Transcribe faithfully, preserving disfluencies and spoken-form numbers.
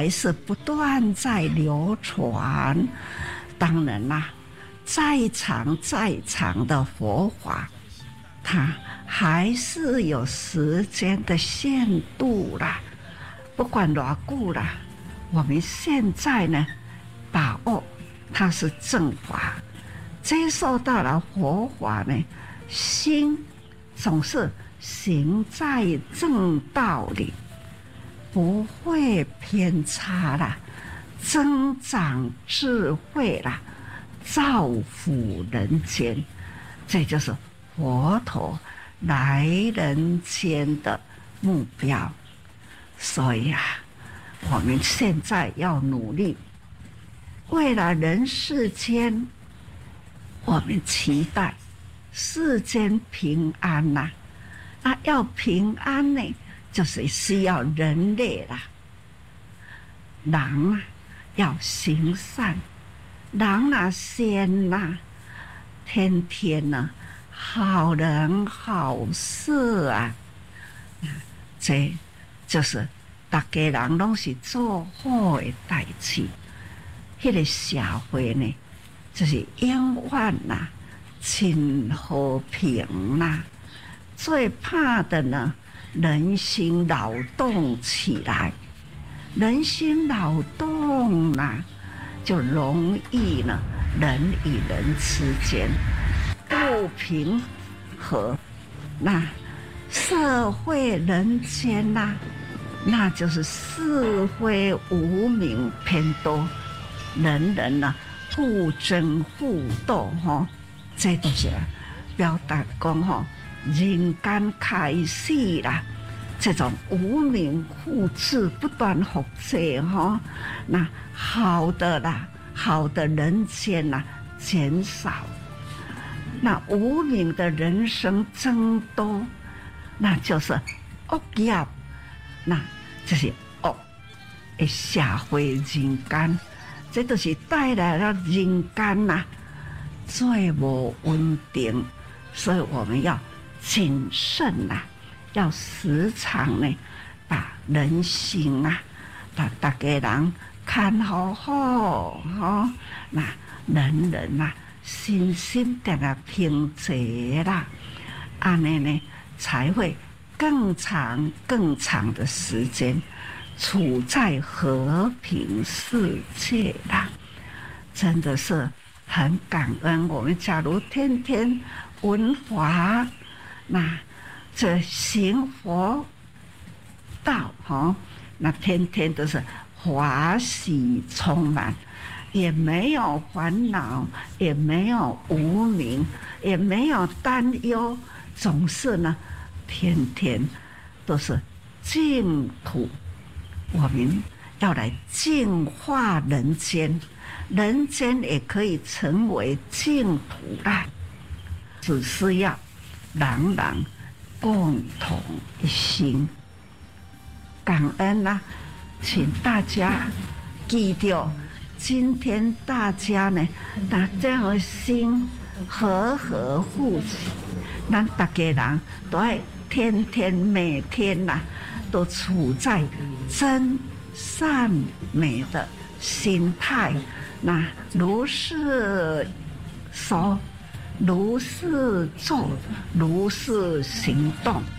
还是不断在流传。当然啦，再长再长的佛法，它还是有时间的限度啦。不管多久啦，我们现在呢，把握它是正法，接受到了佛法呢，心总是行在正道里，不会偏差啦，增长智慧啦，造福人间。这就是佛陀来人间的目标。所以啊，我们现在要努力，为了人世间，我们期待世间平安呐、啊。啊，要平安呢，就是需要人类啦。人啊，要行善，人啊善呐，天天呢、啊，好人好事啊，这就是大家人拢是做好的代志。迄个社会呢，就是永远呐，亲和平啦。最怕的呢，人心劳动起来，人心劳动啊，就容易呢，人与人之间不平和，那社会人间呐、啊，那就是是非无明偏多，人人呢、啊、互争互斗哈，这都是表达讲哈，人间开始啦，这种无名互斥不断复制哈，那好的啦，好的人间呐减少，那无名的人生增多，那就是恶业，那就是恶的社会人间，这都是带来了人间呐最无稳定，所以我们要谨慎呐、啊，要时常呢把人心啊，把大家人看好好哈，那人人呐、啊、心心的啊平静啦，安尼呢才会更长更长的时间处在和平世界啦。真的是很感恩，我们假如天天闻法，那这行佛道哈，那天天都是欢喜充满，也没有烦恼，也没有无明，也没有担忧，总是呢天天都是净土。我们要来净化人间，人间也可以成为净土啦，只是要人人共同一心。感恩啊，请大家记住，今天大家呢，把这样的心和和互起，咱大家人都要天天每天呐、啊，都处在真善美的心态，那如是说，如是做，如是行动，